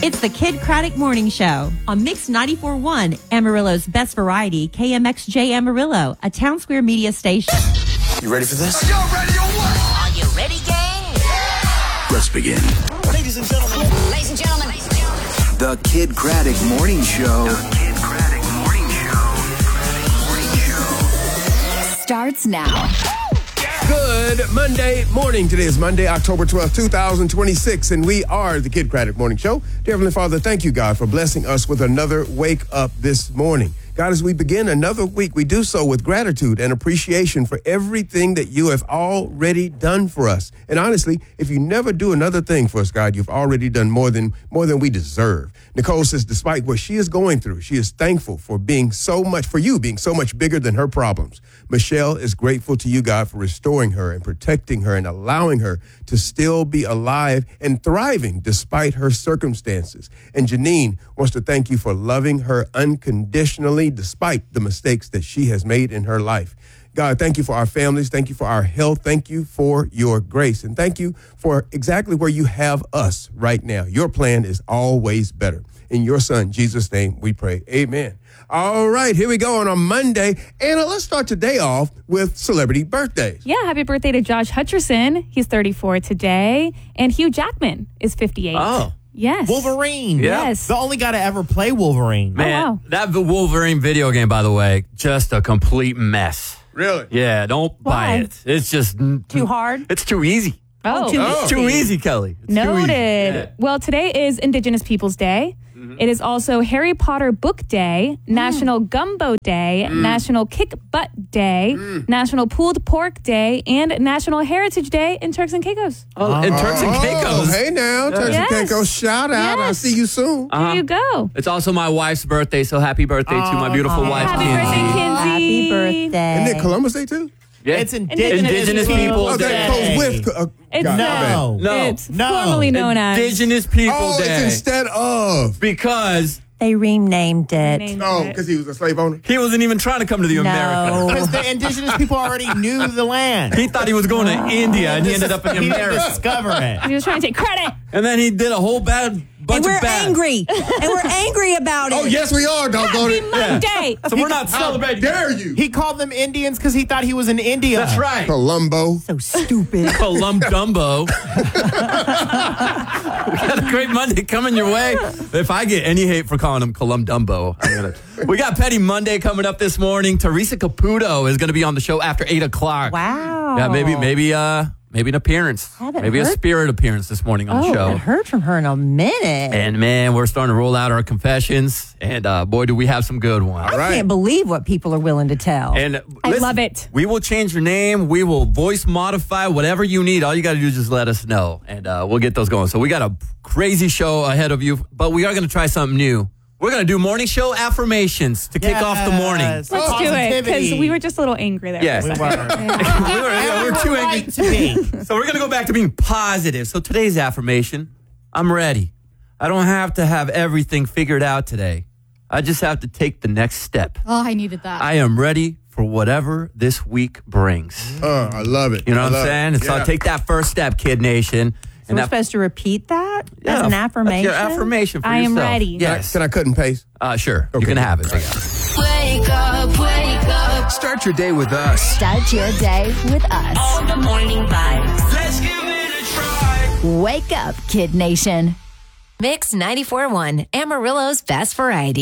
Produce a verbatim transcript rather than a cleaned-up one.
It's the Kid Craddock Morning Show on Mix ninety-four point one, Amarillo's best variety, K M X J Amarillo, a Town Square media station. You ready for this? Are y'all ready or what? Are you ready, gang? Yeah! Let's begin. Ladies and gentlemen. Ladies and gentlemen. Ladies and gentlemen. The Kid Craddock Morning Show. The Kid Craddock Morning Show. Morning Show. Starts now. Good Monday morning. Today is Monday, October twelfth, twenty twenty-six, and we are the Kid Craddock Morning Show. Dear Heavenly Father, thank you, God, for blessing us with another wake up this morning. God, as we begin another week, we do so with gratitude and appreciation for everything that you have already done for us. And honestly, if you never do another thing for us, God, you've already done more than more than we deserve. Nicole says, despite what she is going through, she is thankful for being so much, for you being so much bigger than her problems. Michelle is grateful to you, God, for restoring her and protecting her and allowing her to still be alive and thriving despite her circumstances. And Janine wants to thank you for loving her unconditionally despite the mistakes that she has made in her life. God, thank you for our families. Thank you for our health. Thank you for your grace. And thank you for exactly where you have us right now. Your plan is always better. In your son, Jesus' name, we pray. Amen. All right, here we go on a Monday. Anna, let's start today off with celebrity birthdays. Yeah, happy birthday to Josh Hutcherson. He's thirty-four today. And Hugh Jackman is fifty-eight. Oh. Yes. Wolverine. Yeah. Yes. The only guy to ever play Wolverine. Oh, Man, wow. that Wolverine video game, by the way, just a complete mess. Really? Yeah, don't Why? buy it. It's just Too hard? It's too easy. Oh, too It's too easy, Kelly. It's Noted. Too easy. Yeah. Well, today is Indigenous Peoples Day. Mm-hmm. It is also Harry Potter Book Day, mm. National Gumbo Day, mm. National Kick Butt Day, mm. National Pulled Pork Day, and National Heritage Day in Turks and Caicos. Oh, and Turks and Caicos. Oh, hey now, Turks Yes. and Caicos, shout out. Yes. I'll see you soon. Uh-huh. There you go. It's also my wife's birthday, so happy birthday to my beautiful Oh, wife, Happy Kinsey. birthday, Kinsey. Happy birthday. Isn't it Columbus Day too? Yeah. It's Indigenous, Indigenous Peoples Oh, Day. that goes with. Uh, It's God, No. No. It's No. formerly known as Indigenous People Oh, Day. it's instead of. Because They renamed it. Named Oh, it. because he was a slave owner? he wasn't even trying to come to the No. America. Because the indigenous people already knew the land. He thought he was going to India, and he ended up in He didn't America. discover it. He was trying to take credit. And then he did a whole bad bunch And we're of bad. angry. and we're angry about it. Oh, yes, we are, doggone Happy it. Monday. So we're not How celebrating. dare you? He called them Indians because he thought he was in India. That's right. Columbo. So stupid. Colum Gumbo. We got a great Monday coming your way. If I get any hate for calling him Colum Dumbo, I'm gonna. We got Petty Monday coming up this morning. Teresa Caputo is going to be on the show after eight o'clock. Wow. Yeah, maybe, maybe, uh, maybe an appearance. Haven't Maybe a heard- spirit appearance this morning on Oh, the I show. haven't heard from her in a minute. And man, we're starting to roll out our confessions, and uh, boy, do we have some good ones. I can't believe what people are willing to tell. And I listen, love it. We will change your name. We will voice modify whatever you need. All you got to do is just let us know, and uh, we'll get those going. So we got a crazy show ahead of you, but we are going to try something new. We're going to do morning show affirmations to kick off the morning. Yes. Let's do it because Positivity. we were just a little angry there. Yes. We were. we were, yeah, we were too angry. Right to be. So we're going to go back to being positive. So today's affirmation, I'm ready. I don't have to have everything figured out today. I just have to take the next step. Oh, I needed that. I am ready for whatever this week brings. Uh, I love it. You know I what I'm love saying? it. And so Yeah. take that first step, Kid Nation. so we're supposed to repeat that yeah, as an affirmation? That's your affirmation for I am yourself. ready. Yes. Can I cut and paste? Uh, sure. Okay. You can have it. Big guy. Wake up, wake up. Start your day with us. Start your day with us. All the morning vibes. Let's give it a try. Wake up, Kid Nation. Mix ninety-four point one, Amarillo's best variety.